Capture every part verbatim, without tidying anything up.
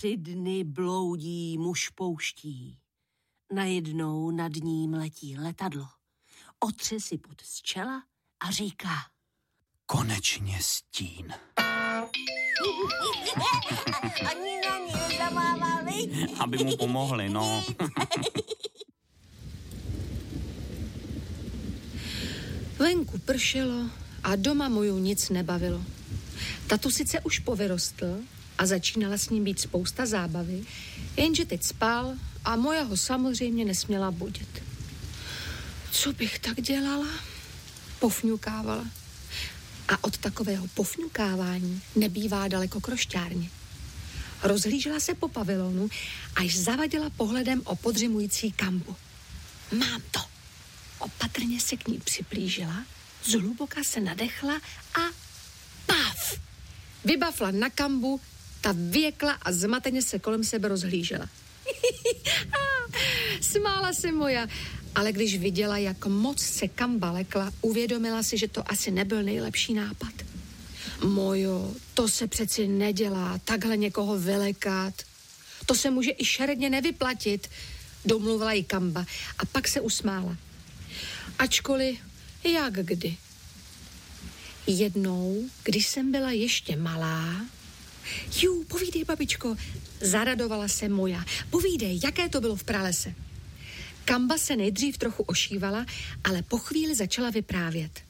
Tři dny bloudí muž pouští. Najednou nad ním letí letadlo. Otře si pot z čela a říká: konečně stín. Oni na něj zamávali. Aby mu pomohli, no. Venku pršelo a doma moju nic nebavilo. Tatu sice už povyrostl a začínala s ním být spousta zábavy, jenže teď spal a moja ho samozřejmě nesměla budit. Co bych tak dělala? Pofňukávala. A od takového pofňukávání nebývá daleko krošťárně. Rozhlížela se po pavilonu, až zavadila pohledem o podřimující kambu. Mám to. Opatrně se k ní připlížila, zhluboka se nadechla a paf! Vybafla na kambu, ta věkla a zmateně se kolem sebe rozhlížela. Smála se moja, ale když viděla, jak moc se kamba lekla, uvědomila si, že to asi nebyl nejlepší nápad. Mojo, to se přeci nedělá, takhle někoho vylekat. To se může i šeredně nevyplatit, domluvila jí kamba a pak se usmála. Ačkoliv, jak kdy. Jednou, když jsem byla ještě malá, jú, povídej, babičko, zaradovala se moja. Povídej, jaké to bylo v pralese. Kamba se nejdřív trochu ošívala, ale po chvíli začala vyprávět.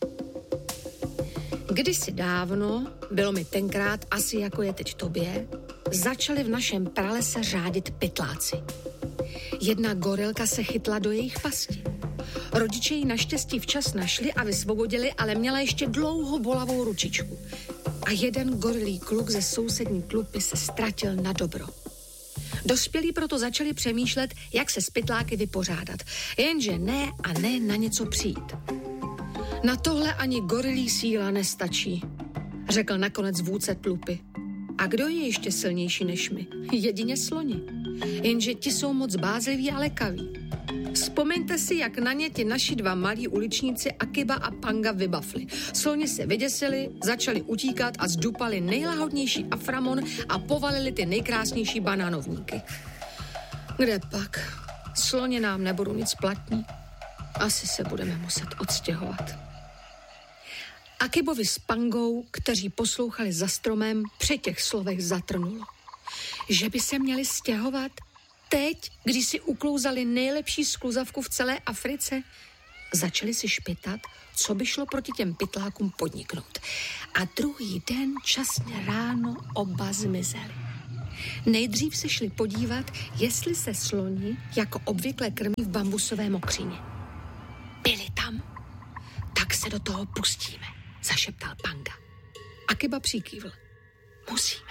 Kdysi dávno, bylo mi tenkrát asi jako je teď tobě, začali v našem pralese řádit pytláci. Jedna gorilka se chytla do jejich pasti. Rodiče ji naštěstí včas našli a vysvobodili, ale měla ještě dlouho bolavou ručičku. A jeden gorilý kluk ze sousední tlupy se ztratil na dobro. Dospělí proto začali přemýšlet, jak se s pytláky vypořádat, jenže ne a ne na něco přijít. Na tohle ani gorilí síla nestačí, řekl nakonec vůdce tlupy. A kdo je ještě silnější než my? Jedině sloni. Jenže ti jsou moc bázliví a lekaví. Vzpomeňte si, jak na ně ti naši dva malí uličníci Akiba a Panga vybafli. Sloni se vyděsili, začali utíkat a zdupali nejlahodnější aframon a povalili ty nejkrásnější banánovníky. Kde pak? Sloni nám nebudou nic platní. Asi se budeme muset odstěhovat. Akibovi s Pangou, kteří poslouchali za stromem, při těch slovech zatrnulo. Že by se měli stěhovat? Teď, když si uklouzali nejlepší skluzavku v celé Africe, začali si špitat, co by šlo proti těm pytlákům podniknout. A druhý den časně ráno oba zmizeli. Nejdřív se šli podívat, jestli se sloni jako obvykle krmí v bambusové mokřině. Byli tam? Tak se do toho pustíme, zašeptal Panga. Akiba přikývl. Musíme.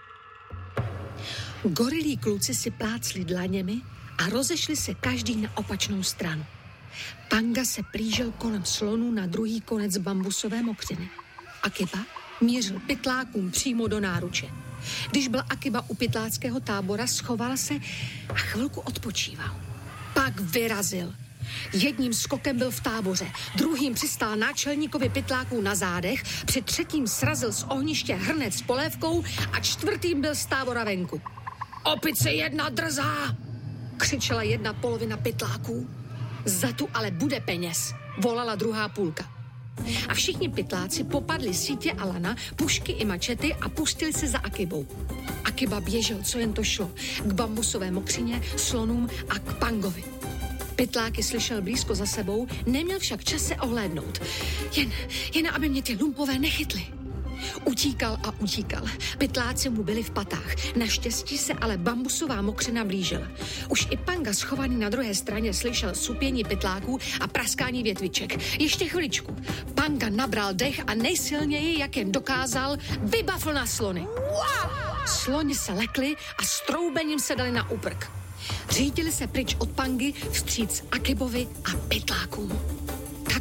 Gorilí kluci si plácli dlaněmi a rozešli se každý na opačnou stranu. Panga se plížil kolem slonů na druhý konec bambusové mokřiny. Akiba mířil pytlákům přímo do náruče. Když byl Akiba u pytláckého tábora, schoval se a chvilku odpočíval. Pak vyrazil. Jedním skokem byl v táboře, druhým přistál náčelníkovi pytláků na zádech, při třetím srazil z ohniště hrnec s polévkou a čtvrtým byl z tábora venku. Opice jedna drzá, křičela jedna polovina pytláků. Za tu ale bude peněz, volala druhá půlka. A všichni pytláci popadli sítě a lana, pušky i mačety a pustili se za Akibou. Akiba běžel, co jen to šlo, k bambusové mokřině, slonům a k Pangovi. Pytláky slyšel blízko za sebou, neměl však čas se ohlédnout. Jen, jen aby mě ty lumpové nechytli. Utíkal a utíkal. Pytláci mu byli v patách. Naštěstí se ale bambusová mokřina blížila. Už i Panga schovaný na druhé straně slyšel supění pytláků a praskání větviček. Ještě chviličku. Panga nabral dech a nejsilněji, jak jen dokázal, vybafl na slony. Sloni se lekli a s troubením se dali na úprk. Řídili se pryč od Pangy vstříc Akibovi a pytlákům. Tak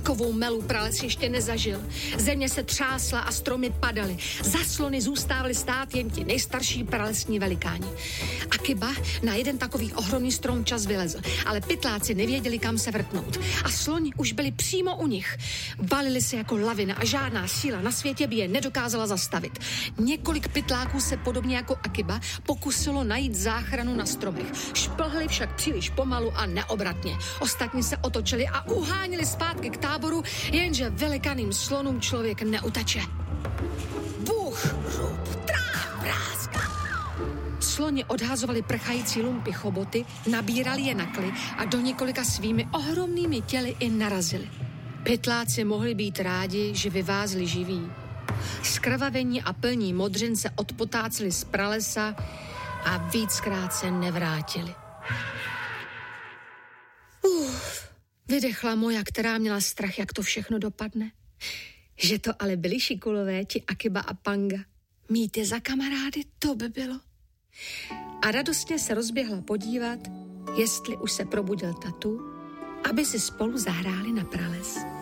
Takovou melu prales ještě nezažil. Země se třásla a stromy padaly. Za slony zůstávali stát jen ti nejstarší pralesní velikáni. Akiba na jeden takový ohromný strom čas vylezl, ale pytláci nevěděli, kam se vrtnout. A sloni už byli přímo u nich. Valili se jako lavina a žádná síla na světě by je nedokázala zastavit. Několik pytláků se podobně jako Akiba pokusilo najít záchranu na stromech. Šplhli však příliš pomalu a neobratně. Ostatní se otočili a uhánili zpátky k táboru, jenže velikaným slonům člověk neuteče. Bůh, rup, tráp, práska. Sloni odhazovali prchající lumpy choboty, nabírali je na kly a do několika svými ohromnými těly i narazili. Pytláci mohli být rádi, že vyvázli živí. Skrvavení a plní modřin se odpotáceli z pralesa a víckrát se nevrátili. Uf, vydechla moja, která měla strach, jak to všechno dopadne. Že to ale byli šikulové, ti Akiba a Panga. Mít je za kamarády, to by bylo. A radostně se rozběhla podívat, jestli už se probudil tatu, aby si spolu zahráli na prales.